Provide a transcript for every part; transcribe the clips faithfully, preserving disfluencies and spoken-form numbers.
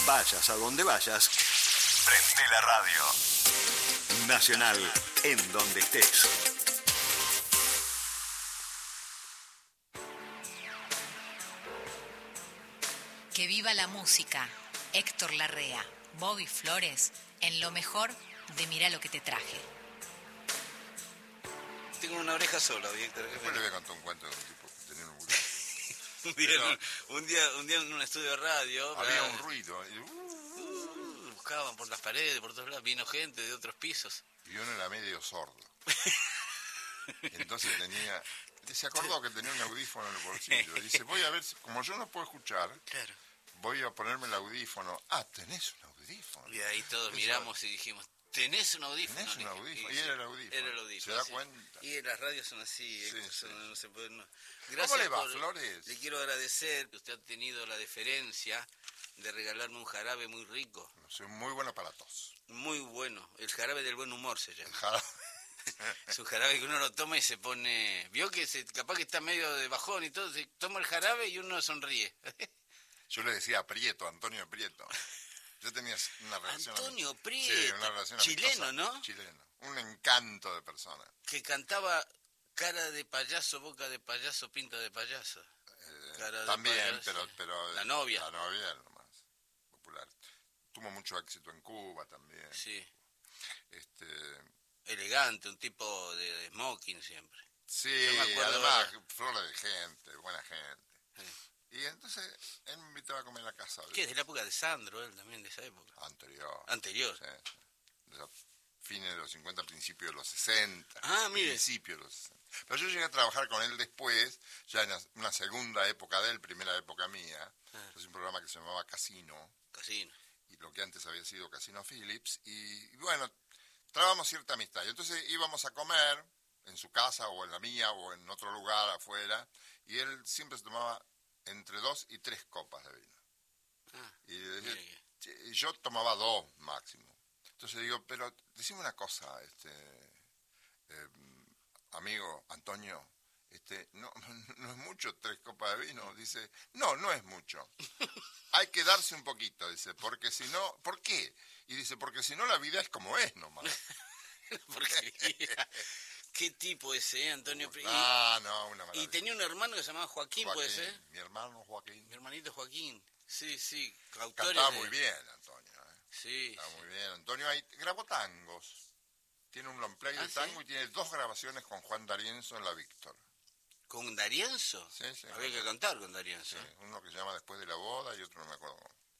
Vayas a donde vayas, prende la radio. Nacional, en donde estés. Que viva la música. Héctor Larrea, Bobby Flores, en lo mejor de Mirá lo que te traje. Tengo una oreja sola, Héctor. Después le voy a contar un cuento de un tipo que tenía un audífono. un, día, Pero, un, día, un día en un estudio de radio... Había ¿verdad? un ruido. Y, uh, uh, buscaban por las paredes, por todos lados. Vino gente de otros pisos. Y uno era medio sordo. Entonces tenía... Se acordó que tenía un audífono en el bolsillo. Y dice, voy a ver, si, como yo no puedo escuchar, claro. voy a ponerme el audífono. Ah, tenés un audífono. Y ahí todos Eso, miramos y dijimos, ¿tenés un audífono? Tenés un audífono. Y, y era el audífono. Era el audífono. ¿Se da sí. cuenta? Y las radios son así. Sí, son, sí. No se puede, no. ¿Cómo le va, por, Flores? Le quiero agradecer que usted ha tenido la deferencia de regalarme un jarabe muy rico. Soy muy bueno para tos. Muy bueno. El jarabe del buen humor se llama. El jarabe. Es un jarabe que uno lo toma y se pone... Vio que se, capaz que está medio de bajón y todo, se toma el jarabe y uno sonríe. Yo le decía a Prieto, Antonio Prieto. Yo tenía una relación... Antonio Prieto, sí, una relación chileno, amistosa, ¿no? Chileno, un encanto de persona. Que cantaba cara de payaso, boca de payaso, pinta de payaso. Eh, cara también, de payaso. pero, pero... La novia. La novia era lo más popular. Tuvo mucho éxito en Cuba también. Sí. Este... Elegante, un tipo de, de smoking siempre. Sí, además, de... flores de gente, buena gente. Sí. Y entonces, él me invitaba a comer a la casa. ¿Qué? Es de la época de Sandro, él también, de esa época. Anterior. Anterior. Sí, sí. De los fines de los cincuenta, principios de los sesenta. Ah, mire. Principios de los sesenta. Pero yo llegué a trabajar con él después, ya en una segunda época de él, primera época mía. Ah. Es un programa que se llamaba Casino. Casino. Y lo que antes había sido Casino Phillips. Y, y bueno... Trabamos cierta amistad. Y entonces íbamos a comer en su casa o en la mía o en otro lugar afuera. Y él siempre se tomaba entre dos y tres copas de vino. Ah, y, y yo tomaba dos máximo. Entonces digo, pero decime una cosa, este eh, amigo Antonio, este no, no es mucho tres copas de vino. Dice, no, no es mucho. Hay que darse un poquito, dice, porque si no, ¿por qué? Y dice, porque si no la vida es como es nomás. Porque, ¿qué tipo ese, eh, Antonio? Ah, no, una maravilla. Y tenía un hermano que se llamaba Joaquín, Joaquín, ¿puede ser? Mi hermano Joaquín. Mi hermanito Joaquín. Sí, sí. Cantaba de... muy bien, Antonio. ¿eh? Sí. Estaba sí. muy bien. Antonio ahí grabó tangos. Tiene un long play ¿Ah, de tango sí? Y tiene dos grabaciones con Juan D'Arienzo en la Víctor. ¿Con D'Arienzo? Sí, sí. Había que cantar con D'Arienzo. Sí, uno que se llama Después de la boda y otro no me acuerdo.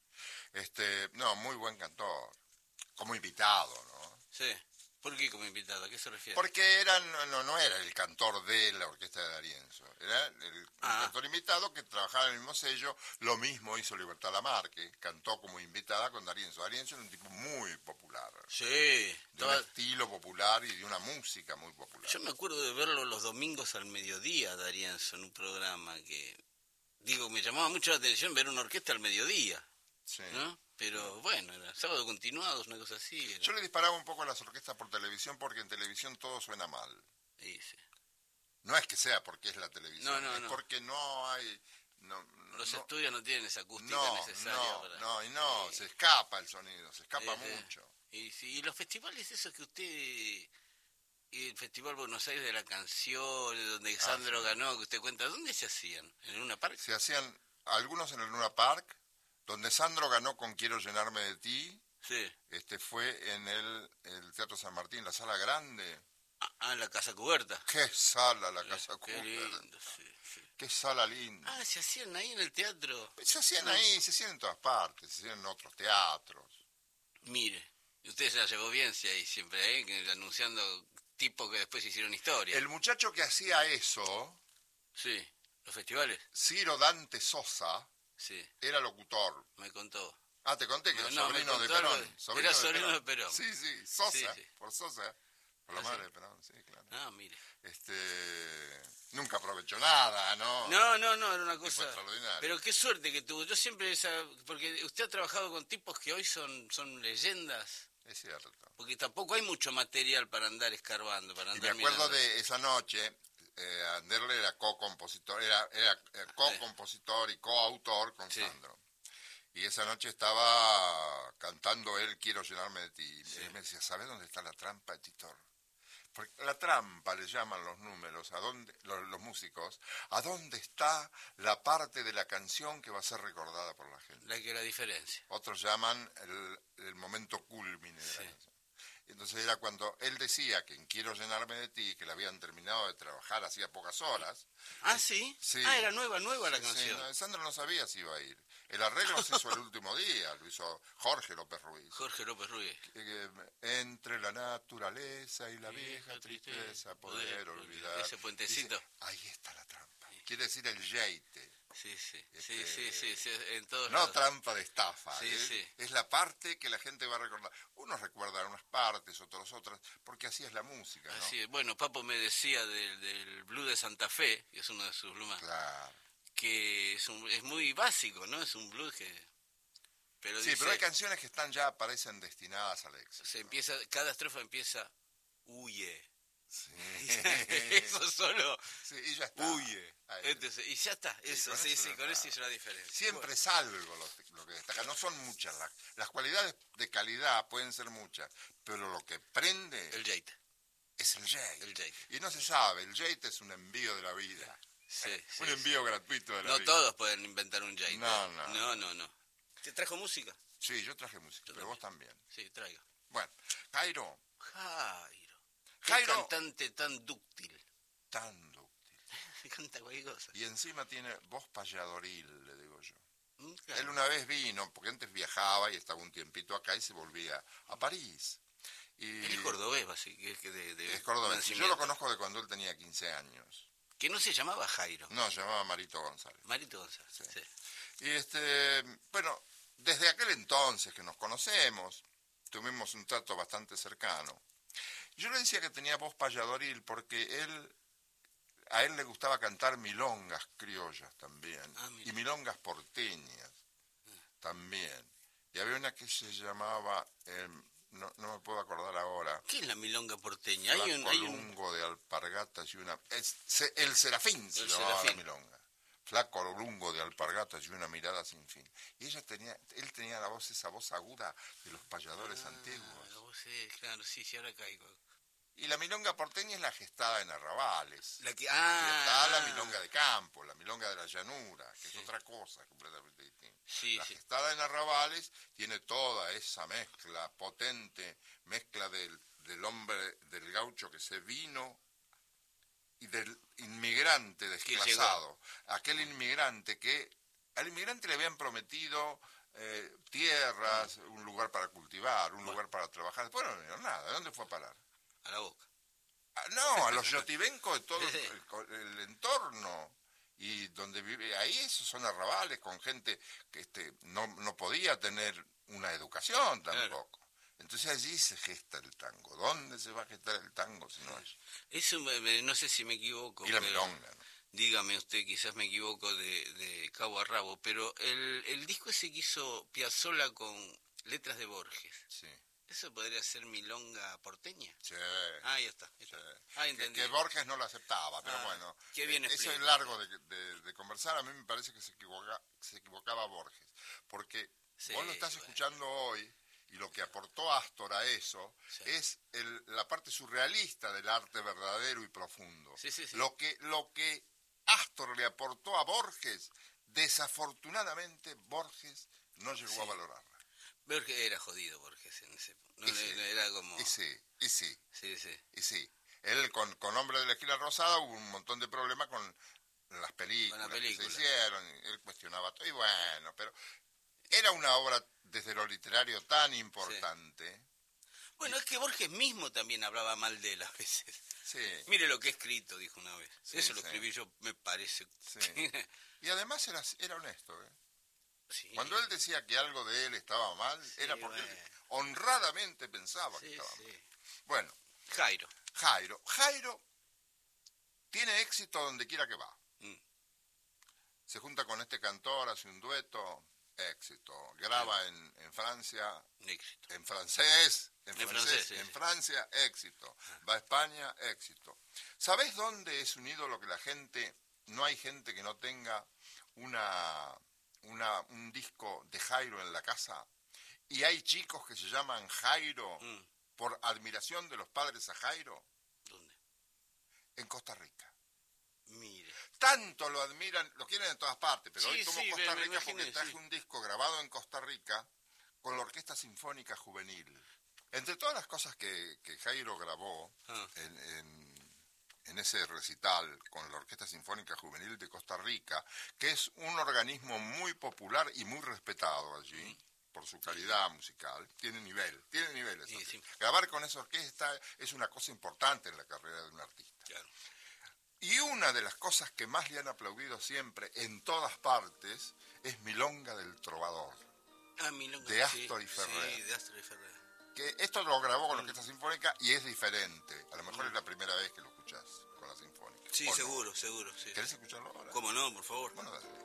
Este, no, muy buen cantor. Como invitado, ¿no? Sí. ¿Por qué como invitado? ¿A qué se refiere? Porque era, no, no era el cantor de la orquesta de D'Arienzo. Era el, ah. el cantor invitado que trabajaba en el mismo sello. Lo mismo hizo Libertad Lamarque. Cantó como invitada con D'Arienzo. D'Arienzo era un tipo muy popular. Sí. De toda... un estilo popular y de una música muy popular. Yo me acuerdo de verlo los domingos al mediodía, D'Arienzo, en un programa que... Digo, me llamaba mucho la atención ver una orquesta al mediodía. Sí. ¿No? Pero bueno, era sábado continuados, una cosa así. Era. Yo le disparaba un poco a las orquestas por televisión porque en televisión todo suena mal. Sí, sí. No es que sea porque es la televisión, no, no, es no. porque no hay... No, Los no, estudios no tienen esa acústica no, necesaria. No, para... no, y no, sí. se escapa el sonido, se escapa sí, mucho. Y, sí, y los festivales esos que usted... El Festival Buenos Aires de la Canción, donde Sandro ah, sí. ganó, que usted cuenta, ¿dónde se hacían? ¿En Luna Park? Se hacían algunos en el Luna Park, donde Sandro ganó con Quiero llenarme de ti. Sí. Este fue en el, el Teatro San Martín, la sala grande. Ah, en la Casa Cubierta. ¡Qué sala la Casa Qué Cubierta! lindo, sí, sí. ¡Qué sala linda! Ah, se hacían ahí en el teatro. Se hacían ahí, se hacían en todas partes, se hacían en otros teatros. Mire, usted se la llevó bien, si ahí siempre, ¿eh? Que anunciando tipos que después hicieron historia. El muchacho que hacía eso... Sí, los festivales. Ciro Dante Sosa... Sí. Era locutor. Me contó. Ah, te conté que no, era no, sobrino de Perón. Perón. Sobrino era de sobrino Perón. de Perón. Sí, sí, Sosa, sí, sí. por Sosa, por la ¿Ah, madre sí? de Perón, sí, claro. Ah, mire. Este, nunca aprovechó nada, ¿no? No, no, no, era una cosa extraordinaria. Pero qué suerte que tuvo. Yo siempre esa, porque usted ha trabajado con tipos que hoy son son leyendas. Es cierto. Porque tampoco hay mucho material para andar escarbando, para andar y me acuerdo mirando. de esa noche. Eh, Anderle era co-compositor, era, era co-compositor y coautor con sí. Sandro. Y esa noche estaba cantando él Quiero llenarme de ti. Y Sí. él me decía, ¿sabes dónde está la trampa, Titor? Porque la trampa le llaman los números, a dónde, los, los músicos, a dónde está la parte de la canción que va a ser recordada por la gente. La que la diferencia. Otros llaman el, el momento culmine de Sí. la canción. Entonces era cuando él decía que en Quiero llenarme de ti, que le habían terminado de trabajar hacía pocas horas. Ah, ¿sí? Sí. Ah, era nueva, nueva la Sí, sí, canción. no, Sandro no sabía si iba a ir. El arreglo se hizo el último día, lo hizo Jorge López Ruiz. Jorge López Ruiz. Eh, Entre la naturaleza y la vieja tristeza poder olvidar. Ese puentecito. Dice, ahí está la trampa. Quiere decir el yeite. Sí, sí, sí, Este, sí, sí, sí, en todos No lados. trampa de estafa. Sí, ¿eh? sí. Es la parte que la gente va a recordar. Unos recuerdan unas partes, otros otras, porque así es la música, ¿no? Así es. Bueno, Papo me decía del, del blues de Santa Fe, que es uno de sus blues más, Claro. que es, un, es muy básico, ¿no? Es un blues que... Pero Sí, dice, pero hay canciones que están ya, parecen destinadas al éxito. se empieza, cada estrofa empieza, huye. Sí. Eso solo, Sí, y ya está. huye. Ahí. Entonces, y ya está, eso, con sí, eso sí, ya con está. eso hizo la diferencia. Siempre es algo lo, lo que destaca, no son muchas. Las, las cualidades de calidad pueden ser muchas, pero lo que prende El Jate. es el jate. El jate. Y no se sabe, el jate es un envío de la vida. Sí, sí, un sí. envío gratuito de la No vida. todos pueden inventar un Jate. No, no. No, no, no. ¿Te trajo música? Sí, yo traje música, Yo pero vos también. Sí, traiga. Bueno, Jairo, Jairo. Qué Jairo- cantante tan dúctil. tan dúctil. Se canta cualquier cosa. Y encima tiene voz payadoril, le digo yo. Mm, claro. Él una vez vino, porque antes viajaba y estaba un tiempito acá y se volvía a París. Y Él es cordobés, así que que de, de es cordobés. Yo nacimiento. lo conozco de cuando él tenía quince años. Que no se llamaba Jairo. No, se llamaba Marito González. Marito González. Sí. Sí. Y este, bueno, desde aquel entonces que nos conocemos, tuvimos un trato bastante cercano. Yo le decía que tenía voz payadoril porque él, a él le gustaba cantar milongas criollas también, Ah, mira. y milongas porteñas también. Y había una que se llamaba, eh, no, no me puedo acordar ahora, ¿Qué es la milonga porteña? Hay un, Flaco hay un... Lungo de alpargatas y una... es- se- el Serafín se El llamaba Serafín. la milonga. Flaco Lungo de alpargatas y una mirada sin fin. Y ella tenía, él tenía la voz, esa voz aguda de los payadores antiguos. Ah, vos, eh, claro, sí, sí, ahora caigo. Y la milonga porteña es la gestada en arrabales. La que... Y Ah, está la milonga de campo, la milonga de la llanura, que Sí. es otra cosa completamente distinta. Sí, La sí. gestada en arrabales tiene toda esa mezcla potente, mezcla del, del hombre, del gaucho que se vino y del inmigrante desplazado. Aquel inmigrante que al inmigrante le habían prometido eh, tierras, un lugar para cultivar, un lugar para trabajar. Después no le dieron nada. ¿De dónde fue a parar? A la boca. Ah, no, a los yotibencos de todo el, el entorno. Y donde vive, ahí esos son arrabales con gente que este, no, no podía tener una educación tampoco. Entonces allí se gesta el tango. ¿Dónde se va a gestar el tango si no allí? Eso, me- me- no sé si me equivoco. Y la pero- milonga, ¿no? Dígame usted, quizás me equivoco de, de cabo a rabo, pero el, el disco ese que hizo Piazzolla con letras de Borges, Sí, ¿eso podría ser milonga porteña? sí. Ah, ya está. ya sí. está. Ah, Que, entendí. que Borges no lo aceptaba, pero Ah, bueno. qué bien eh, Eso explica. es largo de, de- de conversar. A mí me parece que se, equivoca, se equivocaba Borges. Porque Sí, vos lo estás bueno. escuchando hoy y lo que aportó Astor a eso Sí. es el- la parte surrealista del arte verdadero y profundo. Sí, sí, sí. Lo que, lo que Astor le aportó a Borges, desafortunadamente Borges no llegó Sí. a valorarla. Borges era jodido, Borges en ese... No, Y sí. no, era como... Y sí, y sí. Sí, sí. Y sí, él con, con Hombre de la Esquina Rosada hubo un montón de problemas con las películas, Con la película. que se hicieron, y él cuestionaba todo, y bueno, pero era una obra desde lo literario tan importante. Bueno, es que Borges mismo también hablaba mal de él a veces. Sí, Mire lo que he escrito, dijo una vez. Sí, Eso lo sí. escribí yo, me parece. sí. Y además era, era honesto, ¿eh? Sí. Cuando él decía que algo de él estaba mal, Sí, era porque bueno. él honradamente pensaba que Sí, estaba sí. mal. Bueno, Jairo. Jairo. Jairo tiene éxito donde quiera que va. Mm. Se junta con este cantor, hace un dueto, éxito. Graba en, en Francia, Un éxito. en francés, en, En francés, francés, sí, en sí. Francia, éxito. Va a España, éxito. ¿Sabés dónde es un ídolo que la gente, no hay gente que no tenga una, una, un disco de Jairo en la casa y hay chicos que se llaman Jairo Mm. por admiración de los padres a Jairo? ¿Dónde? En Costa Rica. Mire. Tanto lo admiran, lo quieren en todas partes, pero Sí, hoy tomo sí, Costa me- me Rica porque imaginé, traje sí. un disco grabado en Costa Rica con la Orquesta Sinfónica Juvenil. Entre todas las cosas que, que Jairo grabó Ah. en, en, en ese recital con la Orquesta Sinfónica Juvenil de Costa Rica, que es un organismo muy popular y muy respetado allí, Mm. por su calidad musical, tiene nivel, tiene niveles. Sí, sí. Grabar con esa orquesta es una cosa importante en la carrera de un artista. Claro. Y una de las cosas que más le han aplaudido siempre, en todas partes, es Milonga del Trovador. Ah, Milonga. De Astor sí, y Ferrer. Sí, de Astor y Ferrer. Que esto lo grabó con la Mm. Orquesta Sinfónica y es diferente. A lo mejor es la primera vez que lo escuchás con la Sinfónica. Sí, ¿O no? seguro, seguro. Sí. ¿Querés escucharlo ahora? ¿Cómo no, por favor? Bueno, dale.